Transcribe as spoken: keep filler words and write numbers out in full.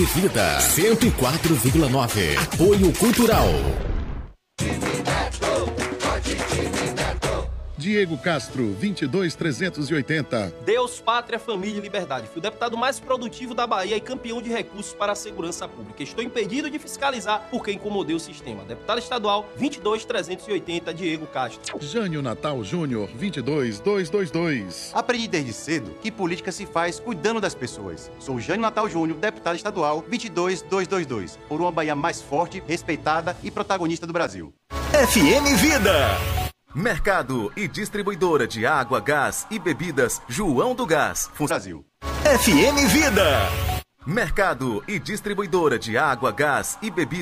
Vida cento e quatro vírgula nove. Apoio Cultural. Diego Castro, vinte e dois, trezentos e oitenta. Deus, Pátria, Família e Liberdade. Fui o deputado mais produtivo da Bahia e campeão de recursos para a segurança pública. Estou impedido de fiscalizar porque incomodei o sistema. Deputado estadual, vinte e dois, trezentos e oitenta, Diego Castro. Jânio Natal Júnior, vinte e dois, duzentos e vinte e dois. Aprendi desde cedo que política se faz cuidando das pessoas. Sou Jânio Natal Júnior, deputado estadual, vinte e dois, duzentos e vinte e dois. Por uma Bahia mais forte, respeitada e protagonista do Brasil. F M Vida. Mercado e distribuidora de água, gás e bebidas João do Gás, Brasil. F M Vida. Mercado e distribuidora de água, gás e bebidas